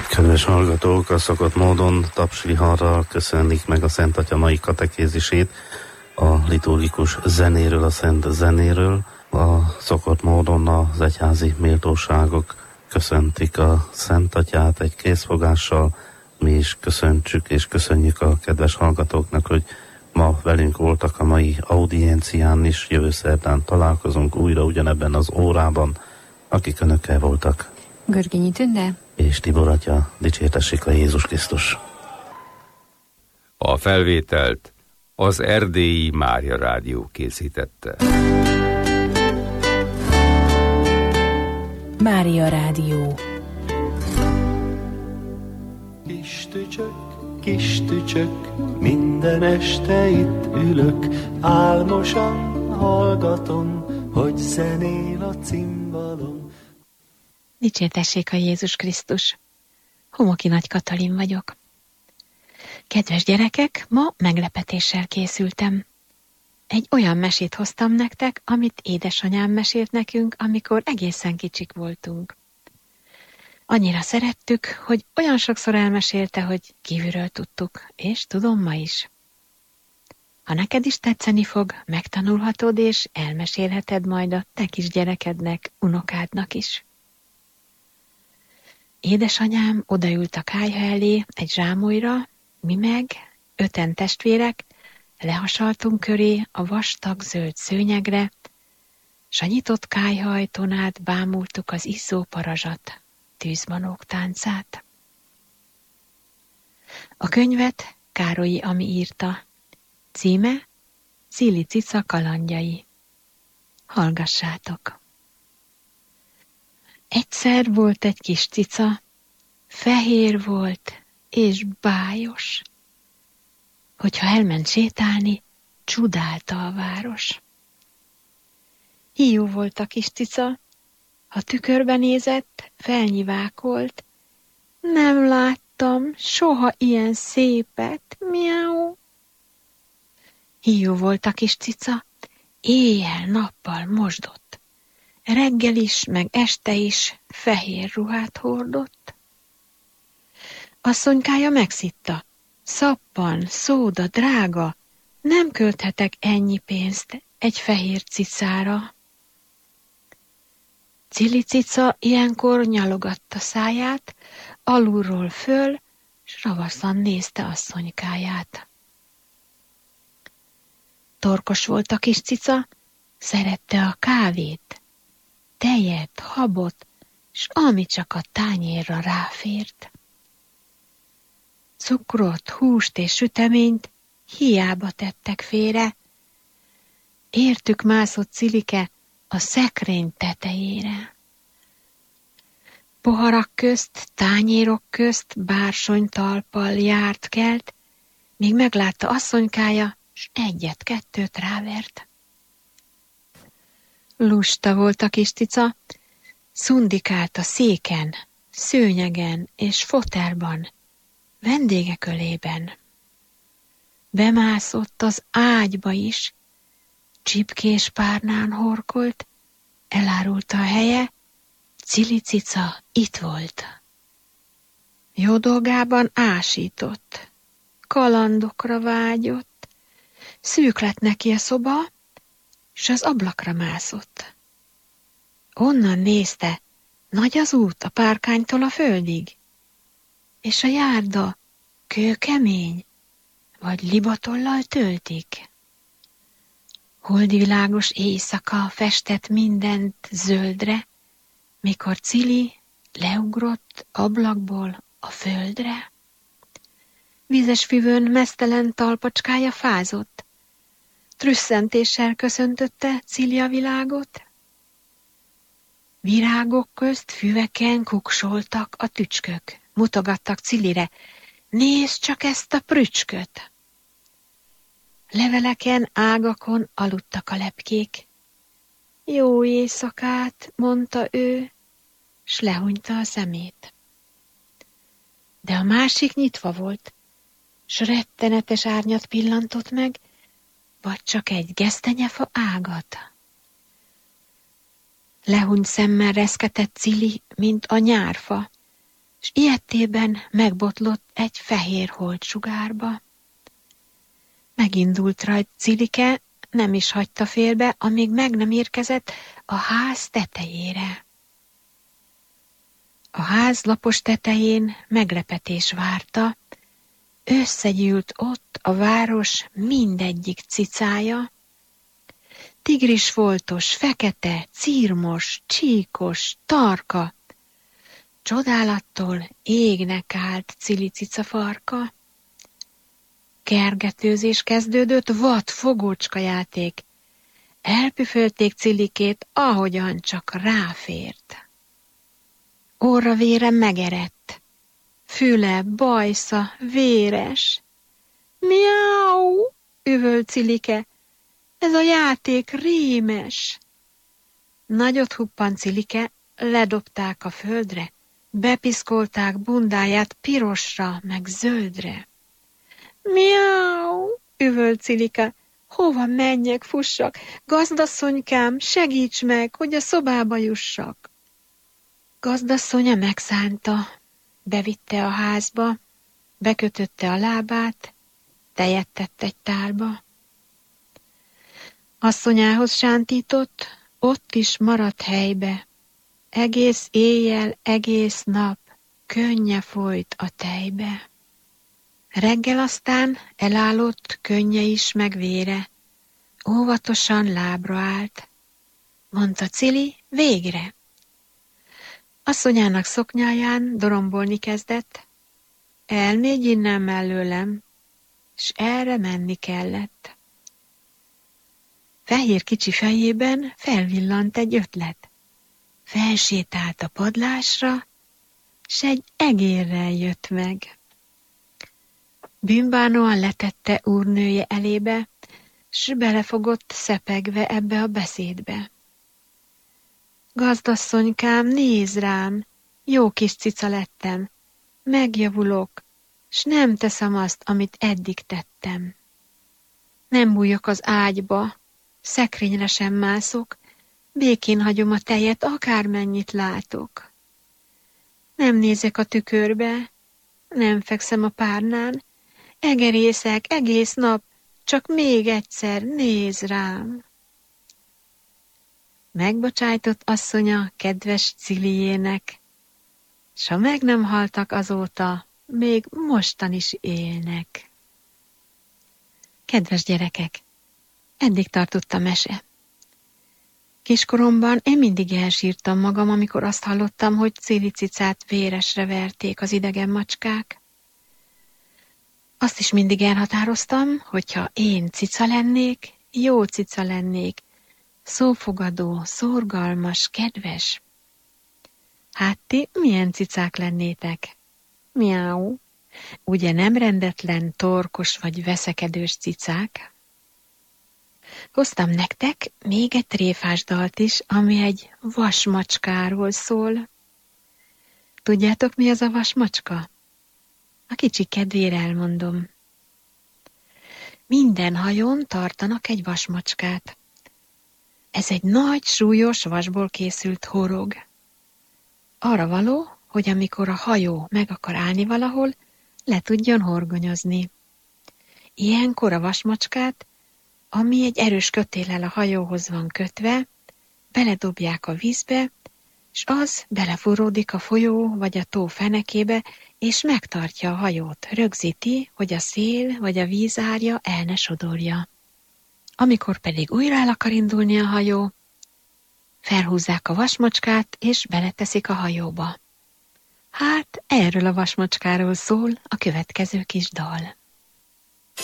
Kedves hallgatók, a szokott módon tapsviharral köszönlik meg a Szent Atya mai katekézisét a liturgikus zenéről, a szent zenéről. A szokott módon az egyházi méltóságok köszöntik a Szent Atyát egy készfogással. Mi is köszöntsük és köszönjük a kedves hallgatóknak, hogy ma velünk voltak a mai audiencián is. Jövő szerdán találkozunk újra ugyanebben az órában. Akik önökkel voltak: Görgényi Tünde és Tibor Atya. Dicsértessék a Jézus Krisztus. A felvételt az Erdélyi Mária Rádió készítette. Mária Rádió. Kis tücsök, minden este itt ülök, álmosan hallgatom, hogy zenél a cimbalom. Dicsértessék a Jézus Krisztus! Homoki Nagy Katalin vagyok. Kedves gyerekek, ma meglepetéssel készültem. Egy olyan mesét hoztam nektek, amit édesanyám mesélt nekünk, amikor egészen kicsik voltunk. Annyira szerettük, hogy olyan sokszor elmesélte, hogy kívülről tudtuk, és tudom ma is. Ha neked is tetszeni fog, megtanulhatod, és elmesélheted majd a te kis gyerekednek, unokádnak is. Édesanyám odaült a kályha elé egy zsámolyra, mi meg, 5 testvérek, lehasaltunk köré a vastag zöld szőnyegre, s a nyitott kályha ajtón át bámultuk az izzó parazsat, tűzmanók táncát. A könyvet Károlyi Ami írta. Címe Cili cica kalandjai. Hallgassátok! Egyszer volt egy kis cica, fehér volt és bájos. Hogyha elment sétálni, csodálta a város. Hiú volt a kis cica, ha tükörbe nézett, felnyivákolt. Nem láttam soha ilyen szépet, miau. Hiú volt a kis cica, éjjel-nappal mosdott. Reggel is, meg este is fehér ruhát hordott. Asszonykája megszitta. Szappan, szóda, drága, nem költhetek ennyi pénzt egy fehér cicára. Cili cica ilyenkor nyalogatta száját, alulról föl, s ravaszan nézte asszonykáját. Torkos volt a kis cica, szerette a kávét, tejet, habot, s ami csak a tányérra ráfért. Cukrot, húst és süteményt hiába tettek félre. Értük mászott Cilike a szekrény tetejére. Poharak közt, tányérok közt bársonytalppal járt kelt, míg meglátta asszonykája, s 1-2 rávert. Lusta volt a kis cica, szundikált a széken, szőnyegen és fotelban, vendégek ölében. Bemászott az ágyba is, csipkés párnán horkolt, elárulta a helye, Cili cica itt volt. Jó dolgában ásított, kalandokra vágyott, szűk lett neki a szoba, s az ablakra mászott. Onnan nézte, nagy az út a párkánytól a földig, és a járda kőkemény, vagy libatollal töltik. Holdvilágos éjszaka festett mindent zöldre, mikor Cili leugrott ablakból a földre. Vízes füvön meztelen talpacskája fázott, trüsszentéssel köszöntötte Cili a világot. Virágok közt füveken kuksoltak a tücskök, mutogattak Cilire, nézd csak ezt a prücsköt! Leveleken, ágakon aludtak a lepkék. Jó éjszakát, mondta ő, s lehunyta a szemét. De a másik nyitva volt, s rettenetes árnyat pillantott meg, vagy csak egy gesztenyefa ágat. Lehunyt szemmel reszketett Cili, mint a nyárfa, és ilyettében megbotlott egy fehér holtsugárba. Megindult rajt Cilike, nem is hagyta félbe, amíg meg nem érkezett a ház tetejére. A ház lapos tetején meglepetés várta, összegyűlt ott a város mindegyik cicája, tigrisfoltos, fekete, círmos, csíkos, tarka. Csodálattól égnek állt Cili cica farka. Kergetőzés kezdődött, vad fogócska játék. Elpüfölték Cilikét, ahogyan csak ráfért. Orra vére megerett, füle, bajsza, véres. Miau, üvölt Cilike, ez a játék rémes. Nagyot huppant Cilike, ledobták a földre, bepiszkolták bundáját pirosra, meg zöldre. Miau, üvölt Cilike, hova menjek, fussak? Gazdasszonykám, segíts meg, hogy a szobába jussak. Gazdasszonya megszánta, bevitte a házba, bekötötte a lábát, tejet tett egy tálba. Asszonyához sántított, ott is maradt helybe. Egész éjjel, egész nap könnye folyt a tejbe. Reggel aztán elállott könnye is meg vére. Óvatosan lábra állt. Mondta Cili, végre. Asszonyának szoknyáján dorombolni kezdett. Elmégy innen mellőlem, s erre menni kellett. Fehér kicsi fejében felvillant egy ötlet. Felsétált a padlásra, s egy egérrel jött meg. Bűnbánóan letette úrnője elébe, s belefogott szepegve ebbe a beszédbe. Gazdasszonykám, nézd rám, jó kis cica lettem, megjavulok, s nem teszem azt, amit eddig tettem. Nem bújok az ágyba, szekrényre sem mászok, békén hagyom a tejet, akármennyit látok. Nem nézek a tükörbe, nem fekszem a párnán, egerészek egész nap, csak még egyszer nézz rám. Megbocsájtott asszonya kedves Ciliének, s ha meg nem haltak azóta, még mostan is élnek. Kedves gyerekek, eddig tartott a mese. Kiskoromban én mindig elsírtam magam, amikor azt hallottam, hogy Cili cicát véresre verték az idegen macskák. Azt is mindig elhatároztam, hogyha én cica lennék, jó cica lennék, szófogadó, szorgalmas, kedves. Hát ti milyen cicák lennétek? Miau. Ugye nem rendetlen, torkos vagy veszekedős cicák? Hoztam nektek még egy tréfás dalt is, ami egy vasmacskáról szól. Tudjátok, mi az a vasmacska? A kicsi kedvére elmondom. Minden hajón tartanak egy vasmacskát. Ez egy nagy, súlyos vasból készült horog. Arra való, hogy amikor a hajó meg akar állni valahol, le tudjon horgonyozni. Ilyenkor a vasmacskát, ami egy erős kötéllel a hajóhoz van kötve, beledobják a vízbe, s az belefúródik a folyó vagy a tó fenekébe, és megtartja a hajót, rögzíti, hogy a szél vagy a vízárja el ne sodorja. Amikor pedig újra el akar indulni a hajó, felhúzzák a vasmacskát, és beleteszik a hajóba. Hát erről a vasmacskáról szól a következő kis dal.